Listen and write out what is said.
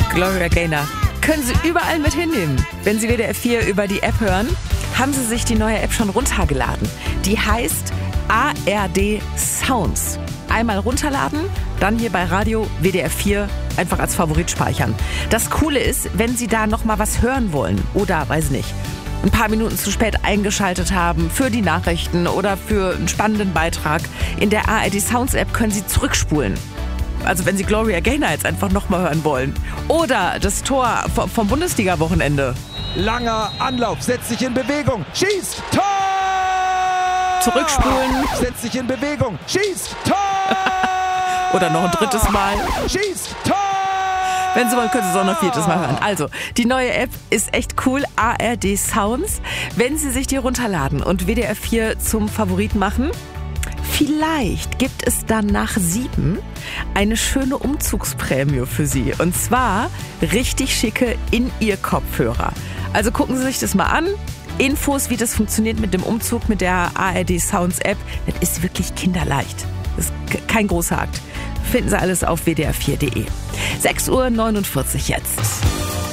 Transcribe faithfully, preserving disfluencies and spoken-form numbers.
Gloria Gaynor. Können Sie überall mit hinnehmen. Wenn Sie W D R vier über die App hören, haben Sie sich die neue App schon runtergeladen. Die heißt A R D Sounds. Einmal runterladen, dann hier bei Radio W D R vier einfach als Favorit speichern. Das Coole ist, wenn Sie da nochmal was hören wollen oder, weiß nicht, ein paar Minuten zu spät eingeschaltet haben für die Nachrichten oder für einen spannenden Beitrag, in der A R D Sounds App können Sie zurückspulen. Also wenn Sie Gloria Gaynor jetzt einfach nochmal hören wollen. Oder das Tor vom Bundesliga-Wochenende. Langer Anlauf, setzt sich in Bewegung, schießt, Tor! Zurückspulen. Setzt sich in Bewegung, schießt, Tor! Oder noch ein drittes Mal. Schießt, Tor! Wenn Sie wollen, können Sie es auch noch ein viertes Mal hören. Also, die neue App ist echt cool, A R D Sounds. Wenn Sie sich die runterladen und W D R vier zum Favoriten machen, vielleicht gibt es dann nach sieben eine schöne Umzugsprämie für Sie. Und zwar richtig schicke In-Ear-Kopfhörer. Also gucken Sie sich das mal an. Infos, wie das funktioniert mit dem Umzug mit der A R D Sounds App, das ist wirklich kinderleicht. Das ist kein großer Akt. Finden Sie alles auf w d r vier punkt d e. sechs Uhr neunundvierzig jetzt.